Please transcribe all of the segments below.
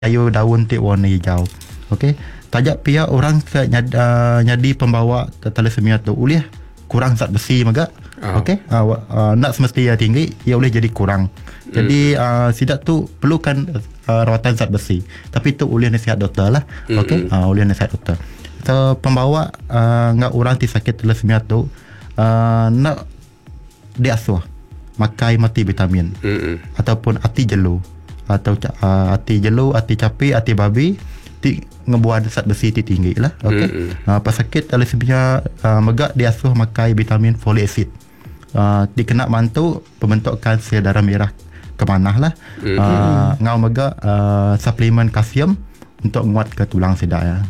kayu daun tik warna hijau. Okey, tajak pihak orang nyadi pembawa thalassemia tu ulih kurang zat besi maga. Okey, nak semestinya tinggi, ia boleh jadi kurang. Jadi sidak tu perlukan rawatan zat besi. Tapi tu ulih nasihat doktor lah. Okey, ulih nasihat doktor. So pembawa ngak orang ti sakit thalassemia tu nak diasuh makai multivitamin ataupun ati jelu atau ati jelu, ati capi, ati babi ti ngebuat zat besi ti tinggi lah. Okey. Pesakit thalassemia megak diasuh makai vitamin folic acid. Dikena mantu pembentukan sel darah merah kemanah lah. Ngau megak suplemen kalsium untuk menguat ke tulang sedak ya.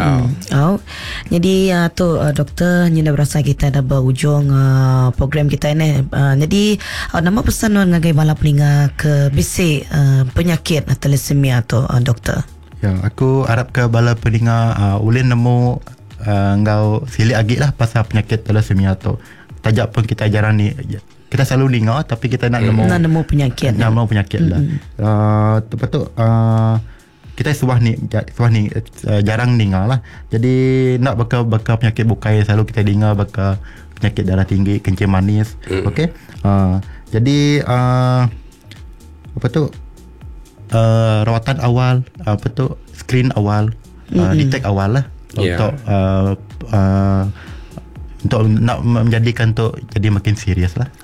Jadi tu doktor nyenda berasa kita dah berujung program kita ni. Jadi nama pesan ngagai bala peninga ke bisik penyakit thalassemia tu doktor. Ya, aku harap ke bala peninga ulin nemu ngau silik agik lah pasal penyakit thalassemia tu. Tajak pun kita jarang ni, kita selalu dengar tapi kita nak nemu penyakit. Nak nemu penyakit lah. Lepas tu kita suah ni jarang dengar lah. Jadi nak bakal penyakit bukai selalu kita dengar bakal penyakit darah tinggi, kencing manis. Okey. Jadi apa tu rawatan awal, apa tu screen awal, detect awal lah untuk nak menjadikan tu jadi makin serius lah.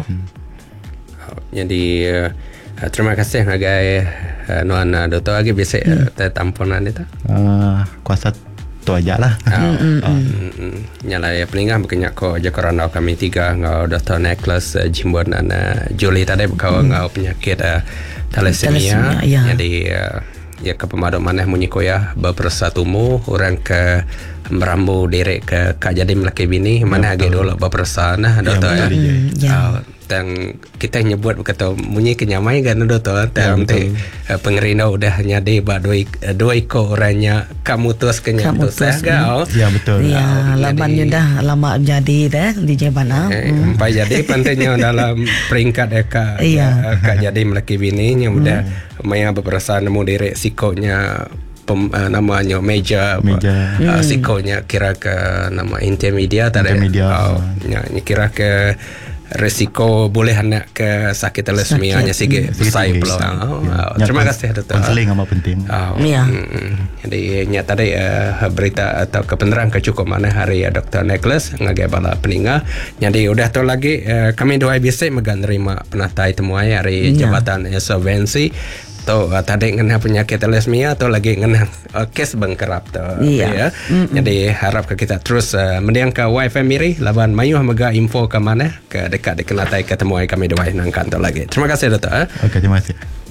Jadi terima kasih ngagai Nuan Doktor lagi bisik tamponan itu. Kuasa tu aja lah. Nyala ya peningan berkenyak ko je korana kami tiga ngau Dr. Nicholas Jimbon dan Julie tadi berkau ngau penyakit thalassemia. Jadi ya ke pemadam maneh munyi ko ya bepersatumu orang ke merambu direk ke jadi melaki bini mana agak dulu bepersa nah doktor ya. Dan kita nyebut berkata munyi kenyamai kan doktor dan pengerina udah nyadi ba dua iko orangnya kamu terus kenyam terus kau. Ya betul. Ya lamannya dah lama jadi dah di Jabana. Sampai jadi pentingnya dalam peringkat eka jadi melaki bini yang udah maya bepersa nemu direk sikonya namanya meja sikonya kira ke nama intermediate kira ke resiko boleh anak ke sakit thalassemia nya sige besar peluang. Terima kasih doktor. Konseling amat penting. Jadi nya tadi berita atau kebenaran kecukup mana hari Dr. Nicholas ngagai bala peninga. Jadi udah tu lagi kami doai biasa megan nerima penatai temuai hari jabatan insolvensi atau tadi ngena penyakit thalassemia atau lagi ngena kes bengkerap tu ya. Jadi harap ke kita terus mendiang ke wifi miri laban mayuh mega info ke mana ke dekat dikenatai ketemu kami doai nang kantor lagi. Terima kasih doktor. Okey, terima kasih.